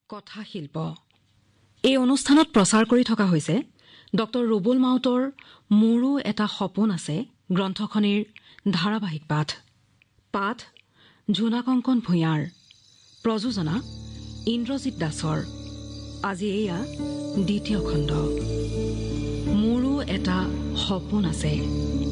কথা শিল্প এই অনুষ্ঠানত প্ৰচাৰ কৰি থকা হৈছে ডক্টৰ ৰুবুল মাউতৰ মোৰো এটা সপোন আছে গ্ৰন্থখনিৰ ধাৰাবাহিক পাঠ ঝুনা কংকন ভূঞাৰ প্ৰযোজনা ইন্দ্ৰজিৎ দাসৰ আজি এয়া দ্বিতীয় খণ্ড মোৰো এটা সপোন আছে।